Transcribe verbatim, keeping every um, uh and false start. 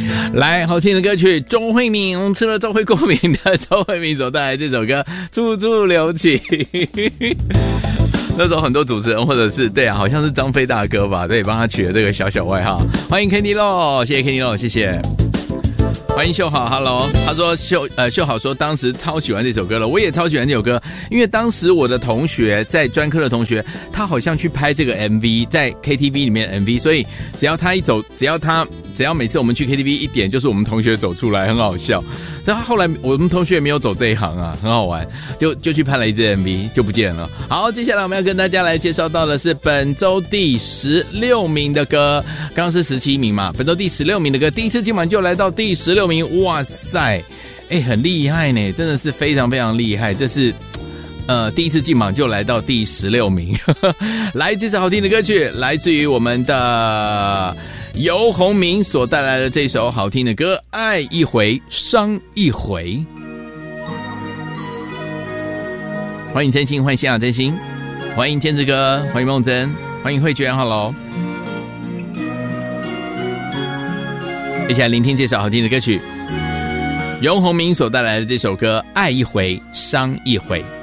来，好听的歌曲，周慧敏，我们吃了周慧过敏的周慧敏所带来这首歌《处处留情》。那时候很多主持人或者是对啊，好像是张飞大哥吧，对，帮他取了这个小小外号。欢迎 Candy Lo， 谢谢 Candy Lo， 谢谢。欢迎秀好 ，Hello， 他说秀呃秀好说当时超喜欢这首歌了，我也超喜欢这首歌，因为当时我的同学在专科的同学，他好像去拍这个 M V， 在 K T V 里面的 M V， 所以只要他一走，只要他只要每次我们去 K T V 一点，就是我们同学走出来，很好笑。但他后来我们同学也没有走这一行啊，很好玩，就就去拍了一支 M V 就不见了。好，接下来我们要跟大家来介绍到的是本周第十六名的歌，刚刚是十七名嘛，本周第十六名的歌，第一次进榜就来到第十六名。哇塞，哎，很厉害呢，真的是非常非常厉害。这是呃第一次进榜就来到第十六名。来，这首好听的歌曲来自于我们的游鸿明所带来的这首好听的歌《爱一回伤一回》。欢迎真心，欢迎夏真心，欢迎坚持哥，欢迎梦真，欢迎慧娟 ，Hello。一起来聆听这首好听的歌曲，游鸿明所带来的这首歌《爱一回伤一回》。